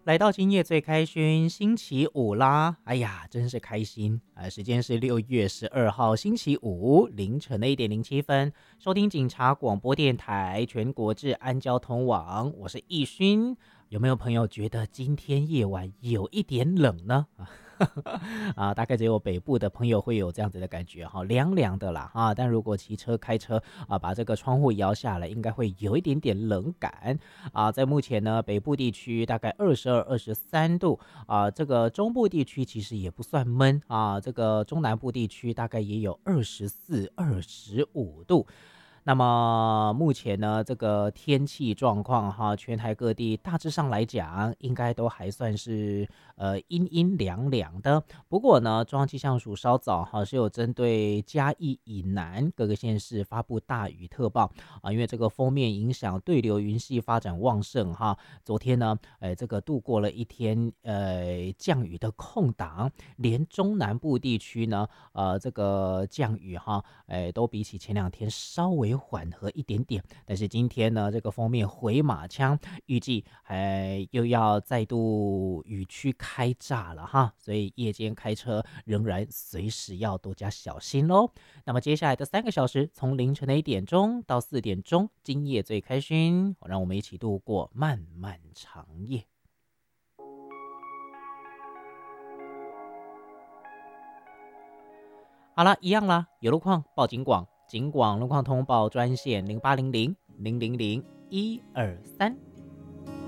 来到今夜最开心，星期五啦！哎呀，真是开心啊！时间是6月12号星期五凌晨的1:07，收听警察广播电台全国治安交通网，我是易勋。有没有朋友觉得今天夜晚有一点冷呢？大概只有北部的朋友会有这样子的感觉哈，凉凉的啦啊。但如果骑车开车把这个窗户摇下来，应该会有一点点冷感啊。在目前呢，北部地区大概22、23度啊，这个中部地区其实也不算闷啊，这个中南部地区大概也有24、25度。那么目前呢，这个天气状况哈，全台各地大致上来讲，应该都还算是阴阴凉凉的。不过呢，中央气象署稍早哈是有针对嘉义以南各个县市发布大雨特报啊，因为这个锋面影响对流云系发展旺盛哈。昨天呢，这个度过了一天降雨的空档，连中南部地区呢，这个降雨哈，都比起前两天稍微缓和一点点。但是今天呢，这个锋面回马枪，预计又要再度雨区开炸了哈，所以夜间开车仍然随时要多加小心喽。那么接下来的3个小时，从凌晨的1点钟到4点钟，今夜最开心，让我们一起度过漫漫长夜。好了，一样啦，有路况报警广，警广路况通报专线0800-000-123。